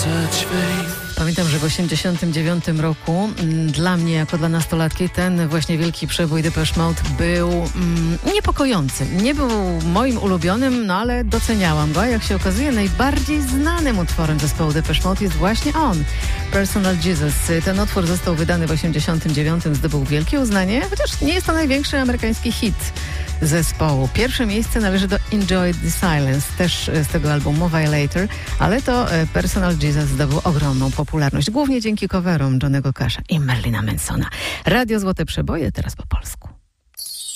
Pamiętam, że w 1989 roku dla mnie, jako dla nastolatki, ten właśnie wielki przebój Depeche Mode był niepokojący. Nie był moim ulubionym, no ale doceniałam go. Jak się okazuje, najbardziej znanym utworem zespołu Depeche Mode jest właśnie on, Personal Jesus. Ten utwór został wydany w 1989, zdobył wielkie uznanie, chociaż nie jest to największy amerykański hit zespołu. Pierwsze miejsce należy do Enjoy the Silence, też z tego albumu Violator, ale to Personal Jesus zdobył ogromną popularność, głównie dzięki coverom Johnnego Casha i Marilina Mansona. Radio Złote Przeboje, teraz po polsku.